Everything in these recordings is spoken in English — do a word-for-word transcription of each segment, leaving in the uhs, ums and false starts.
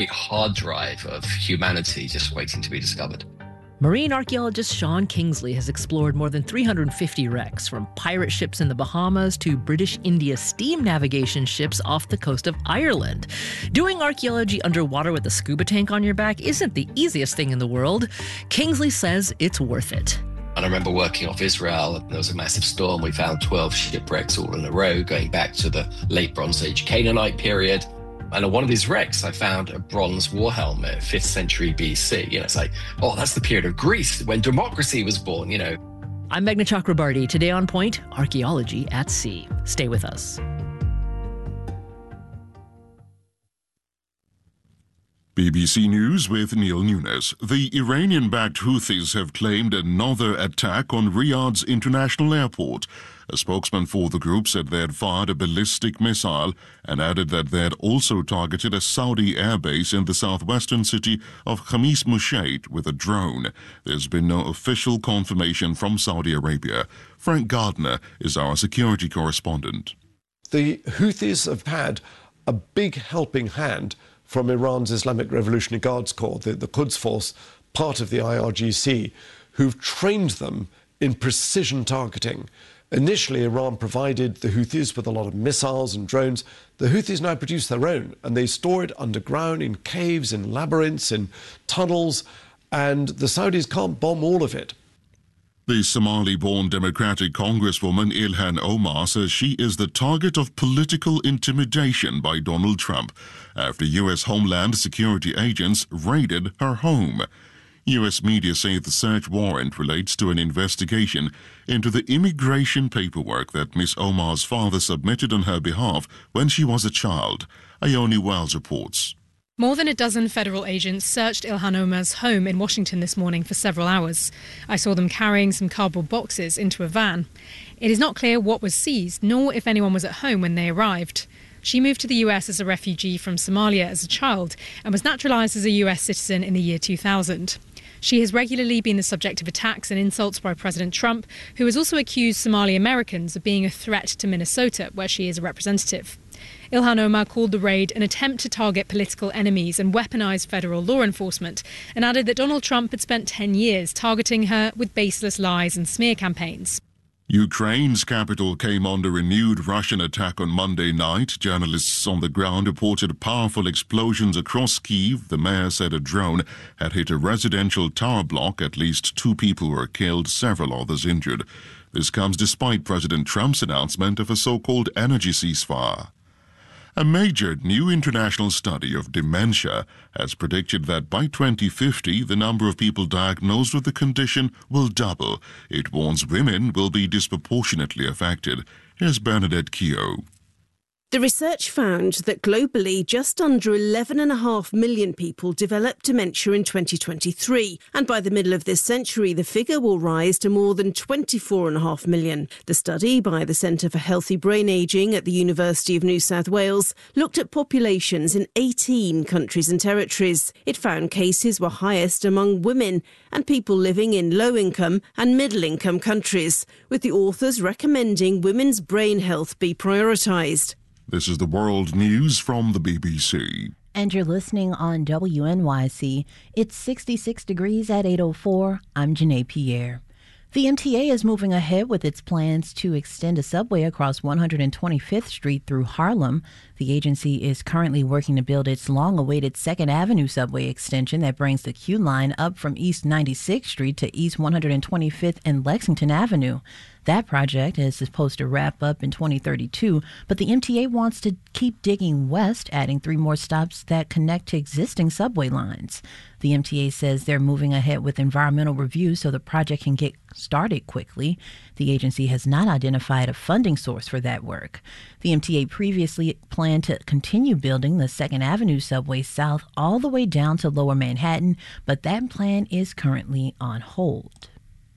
big hard drive of humanity just waiting to be discovered. Marine archaeologist Sean Kingsley has explored more than three hundred fifty wrecks, from pirate ships in the Bahamas to British India steam navigation ships off the coast of Ireland. Doing archaeology underwater with a scuba tank on your back isn't the easiest thing in the world. Kingsley says it's worth it. And I remember working off Israel, there was a massive storm. We found twelve shipwrecks all in a row going back to the late Bronze Age Canaanite period. And on one of these wrecks, I found a bronze war helmet, fifth century B C. You know, it's like, oh, that's the period of Greece when democracy was born, you know. I'm Meghna Chakrabarty. Today on Point, archaeology at sea. Stay with us. B B C News with Neil Nunes. The Iranian-backed Houthis have claimed another attack on Riyadh's international airport. A spokesman for the group said they had fired a ballistic missile and added that they had also targeted a Saudi airbase in the southwestern city of Khamis Mushaid with a drone. There's been no official confirmation from Saudi Arabia. Frank Gardner is our security correspondent. The Houthis have had a big helping hand from Iran's Islamic Revolutionary Guards Corps, the, the Quds Force, part of the I R G C, who've trained them in precision targeting. Initially, Iran provided the Houthis with a lot of missiles and drones. The Houthis now produce their own, and they store it underground in caves, in labyrinths, in tunnels, and the Saudis can't bomb all of it. The Somali-born Democratic Congresswoman Ilhan Omar says she is the target of political intimidation by Donald Trump after U S Homeland Security agents raided her home. U S media say the search warrant relates to an investigation into the immigration paperwork that Miss Omar's father submitted on her behalf when she was a child. Ione Wells reports. More than a dozen federal agents searched Ilhan Omar's home in Washington this morning for several hours. I saw them carrying some cardboard boxes into a van. It is not clear what was seized, nor if anyone was at home when they arrived. She moved to the U S as a refugee from Somalia as a child and was naturalised as a U S citizen in the year two thousand. She has regularly been the subject of attacks and insults by President Trump, who has also accused Somali Americans of being a threat to Minnesota, where she is a representative. Ilhan Omar called the raid an attempt to target political enemies and weaponize federal law enforcement, and added that Donald Trump had spent ten years targeting her with baseless lies and smear campaigns. Ukraine's capital came under renewed Russian attack on Monday night. Journalists on the ground reported powerful explosions across Kyiv. The mayor said a drone had hit a residential tower block. At least two people were killed, several others injured. This comes despite President Trump's announcement of a so-called energy ceasefire. A major new international study of dementia has predicted that by twenty fifty, the number of people diagnosed with the condition will double. It warns women will be disproportionately affected. Here's Bernadette Keogh. The research found that globally just under eleven point five million people developed dementia in twenty twenty-three, and by the middle of this century the figure will rise to more than twenty-four point five million. The study by the Centre for Healthy Brain Ageing at the University of New South Wales looked at populations in eighteen countries and territories. It found cases were highest among women and people living in low-income and middle-income countries, with the authors recommending women's brain health be prioritised. This is the World News from the B B C. And you're listening on W N Y C. It's sixty-six degrees at eight oh four. I'm Janae Pierre. The M T A is moving ahead with its plans to extend a subway across one hundred twenty-fifth Street through Harlem. The agency is currently working to build its long-awaited second Avenue subway extension that brings the Q line up from East ninety-sixth Street to East one hundred twenty-fifth and Lexington Avenue. That project is supposed to wrap up in twenty thirty-two, but the M T A wants to keep digging west, adding three more stops that connect to existing subway lines. The M T A says they're moving ahead with environmental reviews so the project can get started quickly. The agency has not identified a funding source for that work. The M T A previously planned to continue building the Second Avenue subway south all the way down to Lower Manhattan, but that plan is currently on hold.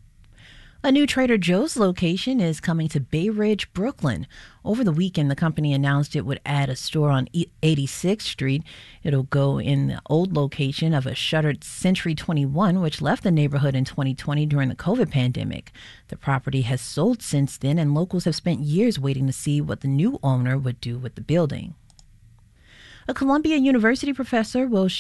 A new Trader Joe's location is coming to Bay Ridge, Brooklyn. Over the weekend, the company announced it would add a store on eighty-sixth Street. It'll go in the old location of a shuttered Century twenty-one, which left the neighborhood in twenty twenty during the COVID pandemic. The property has sold since then, and locals have spent years waiting to see what the new owner would do with the building. A Columbia University professor will